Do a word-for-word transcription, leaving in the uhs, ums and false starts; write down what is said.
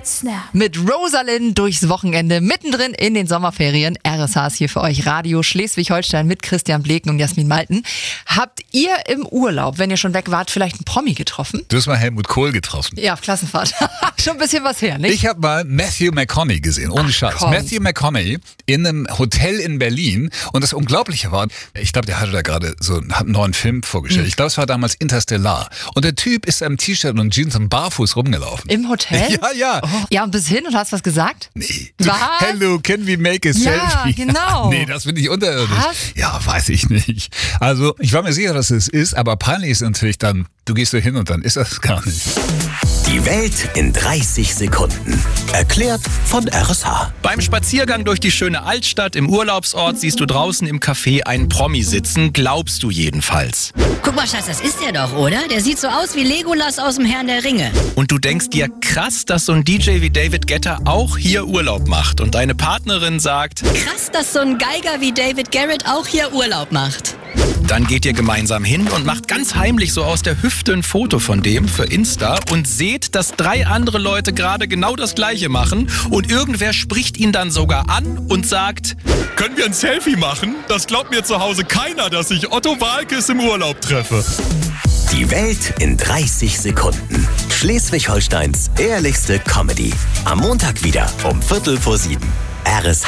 Snap. Mit Rosalind durchs Wochenende, mittendrin in den Sommerferien. R S H ist hier für euch Radio Schleswig-Holstein mit Christian Bleken und Jasmin Malten. Habt ihr im Urlaub, wenn ihr schon weg wart, vielleicht einen Promi getroffen? Du hast mal Helmut Kohl getroffen. Ja, auf Klassenfahrt. Schon ein bisschen was her, nicht? Ich habe mal Matthew McConaughey gesehen, ohne Ach, Scheiß. komm. Matthew McConaughey in einem Hotel in Berlin. Und das Unglaubliche war, ich glaube, der hatte da gerade so hat einen neuen Film vorgestellt. Mhm. Ich glaube, es war damals Interstellar. Und der Typ ist im T-Shirt und Jeans und barfuß rumgelaufen. Im Hotel? Ja, ja. Oh. Ja, und bis hin und hast was gesagt? Nee. Was? Hello, can we make a Ja, selfie? genau. Nee, das finde ich unterirdisch. Was? Ja, weiß ich nicht. Also, ich war mir sicher, dass es ist, aber peinlich ist natürlich dann, du gehst da hin und dann ist das gar nicht. Die Welt in dreißig Sekunden. Erklärt von R S H. Beim Spaziergang durch die schöne Altstadt im Urlaubsort siehst du draußen im Café einen Promi sitzen, glaubst du jedenfalls. Guck mal, Schatz, das ist der doch, oder? Der sieht so aus wie Legolas aus dem Herrn der Ringe. Und du denkst dir, krass, dass so ein D J wie David Guetta auch hier Urlaub macht. Und deine Partnerin sagt, Krass, dass so ein Geiger wie David Garrett auch hier Urlaub macht. dann geht ihr gemeinsam hin und macht ganz heimlich so aus der Hüfte ein Foto von dem für Insta und seht, dass drei andere Leute gerade genau das Gleiche machen und irgendwer spricht ihn dann sogar an und sagt, können wir ein Selfie machen? Das glaubt mir zu Hause keiner, dass ich Otto Waalkes im Urlaub treffe. Die Welt in dreißig Sekunden. Schleswig-Holsteins ehrlichste Comedy. Am Montag wieder um Viertel vor sieben. R S H.